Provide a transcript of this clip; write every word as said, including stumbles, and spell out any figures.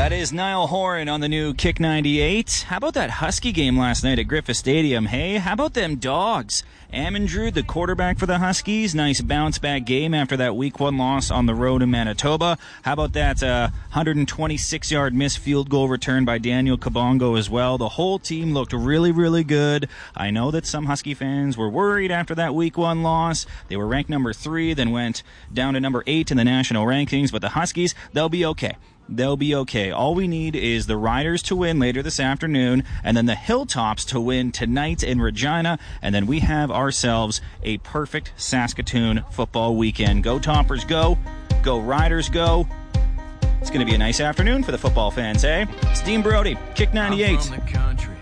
That is Niall Horan on the new Kick ninety-eight. How about that Husky game last night at Griffith Stadium? Hey, how about them Dogs? Amundrud, the quarterback for the Huskies, nice bounce-back game after that week one loss on the road in Manitoba. How about that uh, one hundred twenty-six yard missed field goal return by Daniel Kabongo as well? The whole team looked really, really good. I know that some Husky fans were worried after that week one loss. They were ranked number three, then went down to number eight in the national rankings, but the Huskies, they'll be okay. They'll be okay. All we need is the Riders to win later this afternoon, and then the Hilltops to win tonight in Regina, and then we have ourselves a perfect Saskatoon football weekend. Go Toppers, go. Go Riders, go. It's going to be a nice afternoon for the football fans, eh? It's Dean Brody, Kick ninety-eight. I'm from the country.